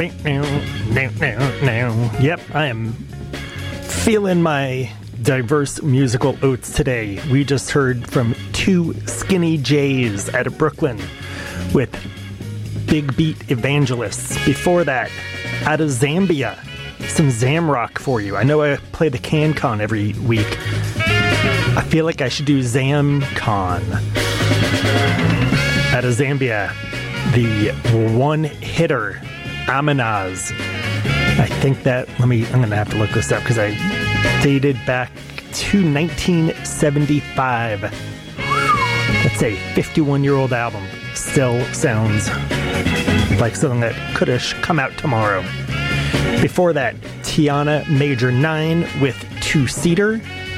Yep, I am feeling my diverse musical oats today. We just heard from two Skinny Jays out of Brooklyn with Big Beat Evangelists. Before that, out of Zambia, some Zamrock for you. I know I play the CanCon every week. I feel like I should do ZamCon. Out of Zambia, the one-hitter Amanaz. I think that, I'm going to have to look this up because I dated back to 1975. That's a 51-year-old album. Still sounds like something that could have come out tomorrow. Before that, Tiana Major 9 with Two-Seater.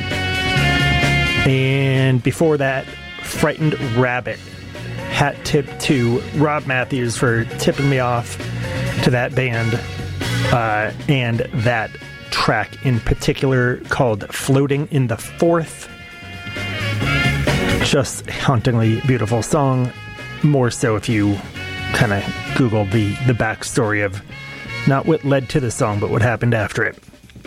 And before that, Frightened Rabbit. Hat tip to Rob Matthews for tipping me off to that band and that track in particular called Floating in the Fourth. Just hauntingly beautiful song. More so if you kind of Google the backstory of not what led to the song, but what happened after it.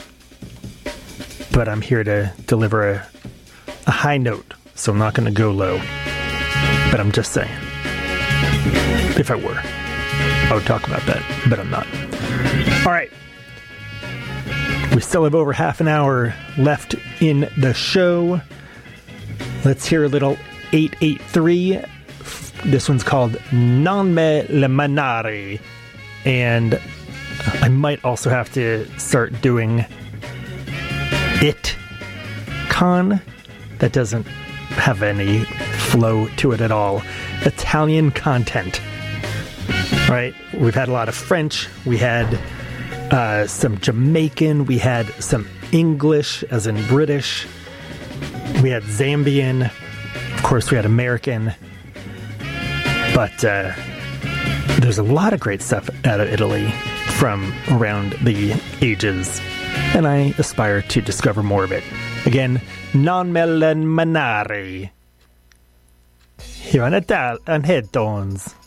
But I'm here to deliver a high note, so I'm not going to go low. But I'm just saying, if I were, I would talk about that, but I'm not. All right. We still have over half an hour left in the show. Let's hear a little 883. This one's called Non Me Le Manare. And I might also have to start doing It Con. That doesn't have any flow to it at all. Italian content. Right? We've had a lot of French. We had some Jamaican. We had some English, as in British. We had Zambian. Of course, we had American. But there's a lot of great stuff out of Italy from around the ages. And I aspire to discover more of it. Again, Non Me Le Manare. Here on Headtones.